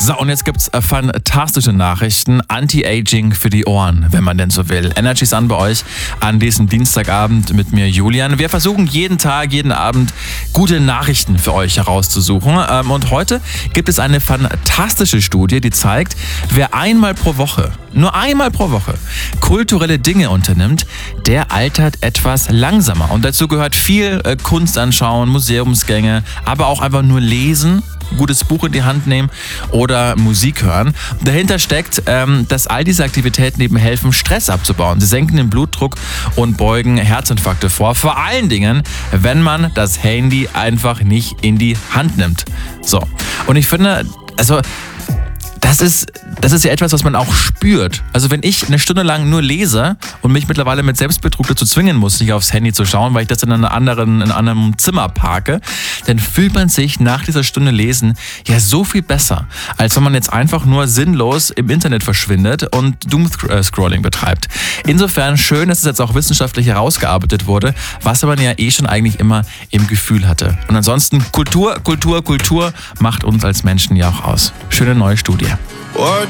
So, und jetzt gibt's fantastische Nachrichten. Anti-Aging für die Ohren, wenn man denn so will. Energy ist an bei euch an diesem Dienstagabend mit mir, Julian. Wir versuchen jeden Tag, jeden Abend gute Nachrichten für euch herauszusuchen. Und heute gibt es eine fantastische Studie, die zeigt, wer nur einmal pro Woche, kulturelle Dinge unternimmt, der altert etwas langsamer. Und dazu gehört viel Kunst anschauen, Museumsgänge, aber auch einfach nur lesen, gutes Buch in die Hand nehmen oder Musik hören. Dahinter steckt, dass all diese Aktivitäten eben helfen, Stress abzubauen. Sie senken den Blutdruck und beugen Herzinfarkte vor. Vor allen Dingen, wenn man das Handy einfach nicht in die Hand nimmt. So. Und ich finde, das ist ja etwas, was man auch spürt. Also wenn ich eine Stunde lang nur lese und mich mittlerweile mit Selbstbetrug dazu zwingen muss, nicht aufs Handy zu schauen, weil ich das in einem anderen Zimmer parke, dann fühlt man sich nach dieser Stunde Lesen ja so viel besser, als wenn man jetzt einfach nur sinnlos im Internet verschwindet und Doomscrolling betreibt. Insofern schön, dass es jetzt auch wissenschaftlich herausgearbeitet wurde, was man ja schon eigentlich immer im Gefühl hatte. Und ansonsten Kultur macht uns als Menschen ja auch aus. Schöne neue Studie. What